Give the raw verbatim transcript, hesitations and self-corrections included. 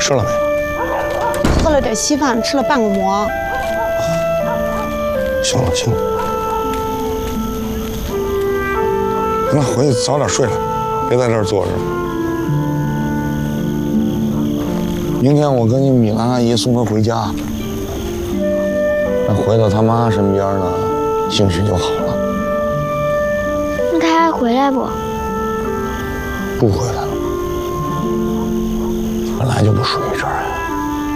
吃了没？ 喝了点稀饭，吃了半个馍。 行了行了，那回去早点睡了，别在这儿坐着。明天我跟你米兰阿姨送她回家，那回到她妈身边呢，兴许就好了。 那他还回来不？ 不回来了，本来就不属于这儿。